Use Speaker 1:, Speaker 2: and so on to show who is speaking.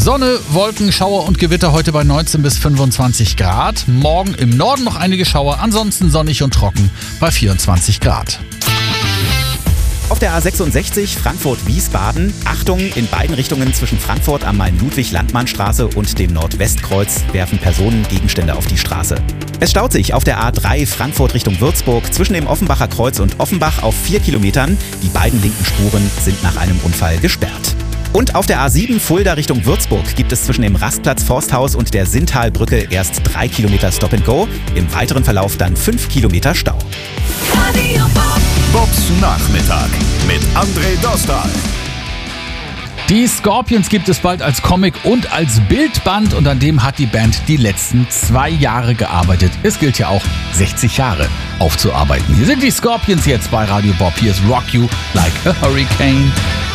Speaker 1: Sonne, Wolken, Schauer und Gewitter heute bei 19 bis 25 Grad. Morgen im Norden noch einige Schauer, ansonsten sonnig und trocken bei 24 Grad.
Speaker 2: Auf der A66 Frankfurt-Wiesbaden, Achtung, in beiden Richtungen zwischen Frankfurt am Main-Ludwig-Landmann-Straße und dem Nordwestkreuz werfen Personen Gegenstände auf die Straße. Es staut sich auf der A3 Frankfurt Richtung Würzburg zwischen dem Offenbacher Kreuz und Offenbach auf 4 Kilometern. Die beiden linken Spuren sind nach einem Unfall gesperrt. Und auf der A7 Fulda Richtung Würzburg gibt es zwischen dem Rastplatz Forsthaus und der Sinntalbrücke erst 3 Kilometer Stop and Go. Im weiteren Verlauf dann 5 Kilometer Stau.
Speaker 3: Bobs Nachmittag mit André Dostal.
Speaker 1: Die Scorpions gibt es bald als Comic und als Bildband und an dem hat die Band die letzten 2 Jahre gearbeitet. Es gilt ja auch 60 Jahre aufzuarbeiten. Hier sind die Scorpions jetzt bei Radio Bob. Hier ist Rock You Like a Hurricane.